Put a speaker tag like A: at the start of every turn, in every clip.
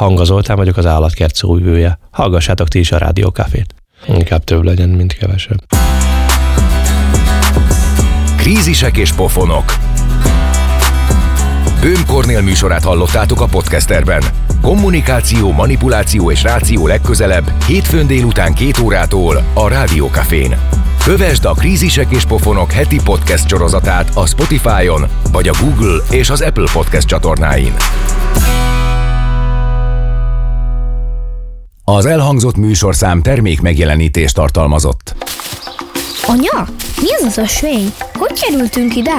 A: Hanga Zoltán vagyok, az Állatkert szóvivője. Hallgassátok ti is a Rádió Cafét. Inkább több legyen, mint kevesebb.
B: Krízisek és pofonok. Böhm Kornél műsorát hallottátok a Podcasterben. Kommunikáció, manipuláció és ráció legközelebb, hétfőn délután 2 órától a Rádió Cafén. Kövesd a Krízisek és pofonok heti podcast sorozatát a Spotify-on, vagy a Google és az Apple Podcast csatornáin. Az elhangzott műsorszám termék megjelenítést tartalmazott.
C: Anya, mi az ösvény? Hogy kerültünk ide?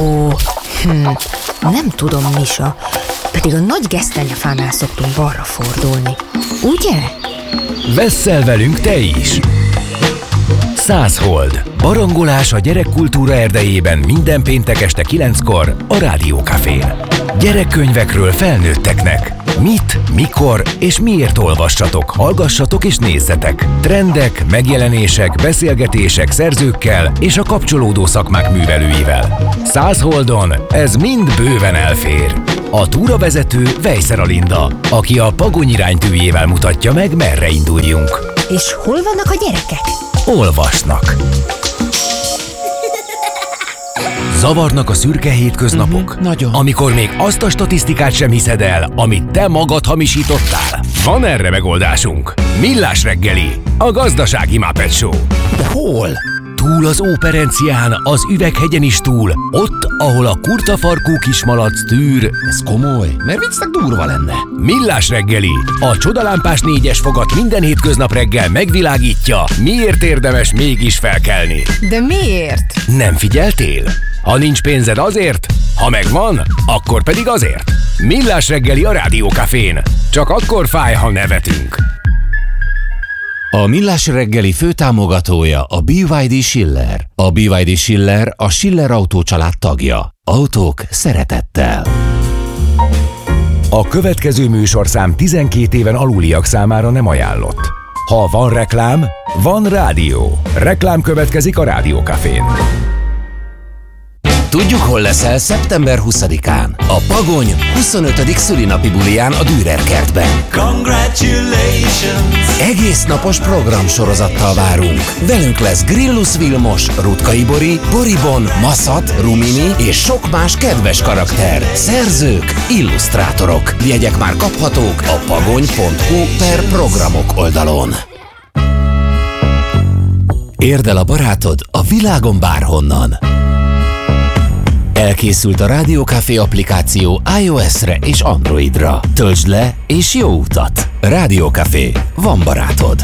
D: Nem tudom, Misa. Pedig a nagy gesztenyefánál szoktunk balra fordulni. Ugye?
B: Vesszel velünk te is! 100 hold. Barangolás a gyerekkultúra erdejében minden péntek este 9-kor a Rádió Cafén. Gyerekkönyvekről felnőtteknek. Mit, mikor és miért olvassatok, hallgassatok és nézzetek. Trendek, megjelenések, beszélgetések szerzőkkel és a kapcsolódó szakmák művelőivel. 100 holdon ez mind bőven elfér. A túravezető Vejszer Alinda, aki a Pagony iránytűjével mutatja meg, merre induljunk.
D: És hol vannak a gyerekek?
B: Olvasnak. Zavarnak a szürke hétköznapok?
E: Nagyon.
B: Amikor még azt a statisztikát sem hiszed el, amit te magad hamisítottál? Van erre megoldásunk. Millás reggeli, a gazdasági Muppet Show.
E: De hol?
B: Túl az Óperencián, az Üveghegyen is túl, ott, ahol a kurtafarkú kismalac tűr.
E: Ez komoly, mert viccnek durva lenne.
B: Millás reggeli, a csodalámpás 4-es fogat minden hétköznap reggel megvilágítja, miért érdemes mégis felkelni.
D: De miért?
B: Nem figyeltél? Ha nincs pénzed azért, ha megvan, akkor pedig azért. Millás reggeli a Rádió Cafén. Csak akkor fáj, ha nevetünk.
E: A Millás reggeli főtámogatója a BYD Schiller. A BYD Schiller a Schiller Autó család tagja. Autók szeretettel.
B: A következő műsorszám 12 éven aluliak számára nem ajánlott. Ha van reklám, van rádió. Reklám következik a Rádió Cafén.
E: Tudjuk, hol leszel szeptember 20-án. A Pagony 25. szülinapi buliján a Dürer kertben.
F: Congratulations!
E: Egész napos programsorozattal várunk. Velünk lesz Grillus Vilmos, Rutkay Bori, Boribon, Maszat, Rumini és sok más kedves karakter. Szerzők, illusztrátorok. Jegyek már kaphatók a pagony.hu/programok oldalon. Érd el a barátod a világon bárhonnan. Elkészült a Rádió Café applikáció iOS-re és Androidra. Töltsd le és jó utat! Rádió Café. Van barátod.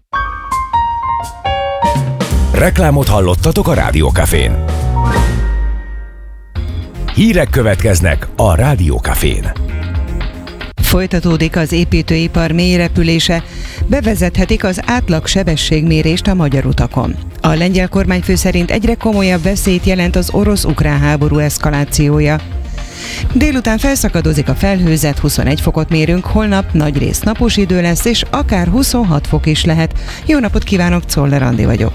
B: Reklámot hallottatok a Rádió Cafén. Hírek következnek a Rádió Cafén.
G: Folytatódik az építőipar mélyrepülése, bevezethetik az átlag sebességmérést a magyar utakon. A lengyel kormányfő szerint egyre komolyabb veszélyt jelent az orosz-ukrán háború eszkalációja. Délután felszakadozik a felhőzet, 21 fokot mérünk, holnap nagyrészt napos idő lesz, és akár 26 fok is lehet. Jó napot kívánok, Czoller Andi vagyok.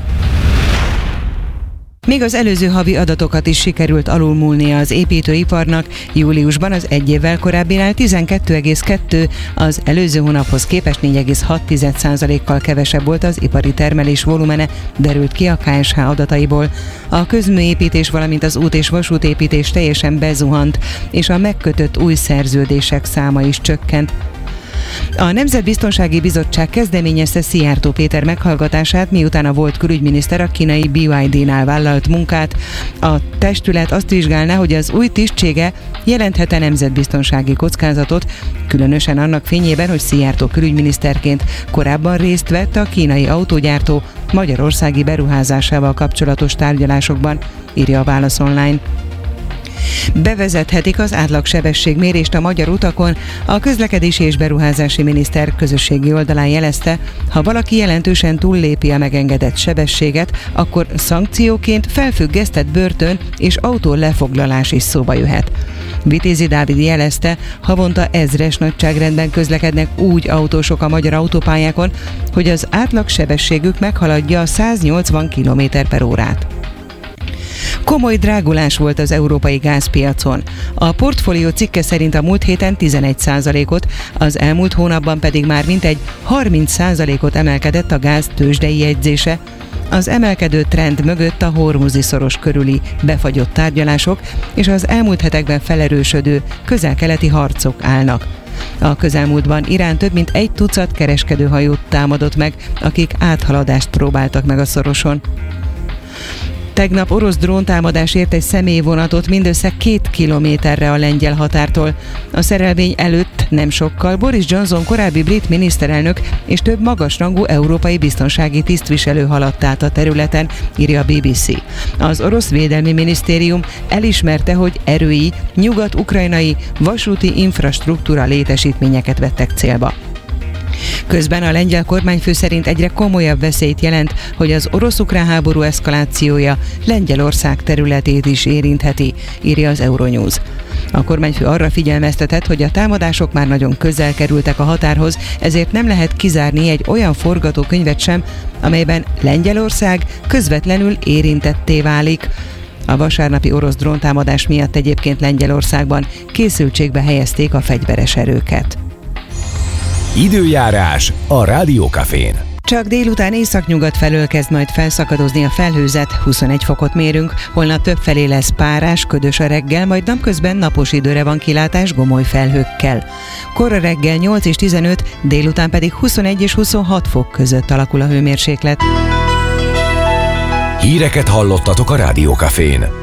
G: Még az előző havi adatokat is sikerült alulmúlnia az építőiparnak. Júliusban az egy évvel korábbinál 12,2, az előző hónaphoz képest 4,6%-kal kevesebb volt az ipari termelés volumene, derült ki a KSH adataiból. A közműépítés, valamint az út- és vasútépítés teljesen bezuhant, és a megkötött új szerződések száma is csökkent. A Nemzetbiztonsági Bizottság kezdeményezte Szijjártó Péter meghallgatását, miután a volt külügyminiszter a kínai BYD-nál vállalt munkát. A testület azt vizsgálná, hogy az új tisztsége jelenthet-e nemzetbiztonsági kockázatot, különösen annak fényében, hogy Szijjártó külügyminiszterként korábban részt vett a kínai autógyártó magyarországi beruházásával kapcsolatos tárgyalásokban, írja a Válasz Online. Bevezethetik az átlagsebességmérést a magyar utakon. A közlekedési és beruházási miniszter közösségi oldalán jelezte, ha valaki jelentősen túllépi a megengedett sebességet, akkor szankcióként felfüggesztett börtön és autó lefoglalás is szóba jöhet. Vitézi Dávid jelezte, havonta 1000-es nagyságrendben közlekednek úgy autósok a magyar autópályákon, hogy az átlagsebességük meghaladja a 180 km/h. Komoly drágulás volt az európai gázpiacon. A portfólió cikke szerint a múlt héten 11%-ot, az elmúlt hónapban pedig már mintegy 30%-ot emelkedett a gáz tőzsdei jegyzése. Az emelkedő trend mögött a Hormuzi-szoros körüli befagyott tárgyalások és az elmúlt hetekben felerősödő közel-keleti harcok állnak. A közelmúltban Irán több mint 1 tucat kereskedőhajót támadott meg, akik áthaladást próbáltak meg a szoroson. Tegnap orosz dróntámadás ért egy személyvonatot mindössze 2 kilométerre a lengyel határtól. A szerelvény előtt nem sokkal Boris Johnson korábbi brit miniszterelnök és több magasrangú európai biztonsági tisztviselő haladt át a területen, írja a BBC. Az orosz védelmi minisztérium elismerte, hogy erői nyugat-ukrajnai vasúti infrastruktúra létesítményeket vettek célba. Közben a lengyel kormányfő szerint egyre komolyabb veszélyt jelent, hogy az orosz-ukrán háború eszkalációja Lengyelország területét is érintheti, írja az Euronews. A kormányfő arra figyelmeztetett, hogy a támadások már nagyon közel kerültek a határhoz, ezért nem lehet kizárni egy olyan forgatókönyvet sem, amelyben Lengyelország közvetlenül érintetté válik. A vasárnapi orosz dróntámadás miatt egyébként Lengyelországban készültségbe helyezték a fegyveres erőket.
B: Időjárás a Rádiókafén.
G: Csak délután északnyugat felől kezd majd felszakadozni a felhőzet, 21 fokot mérünk, holnap többfelé lesz párás, ködös a reggel, majd napközben napos időre van kilátás gomoly felhőkkel. Kora reggel 8 és 15, délután pedig 21 és 26 fok között alakul a hőmérséklet.
B: Híreket hallottatok a Rádiókafén.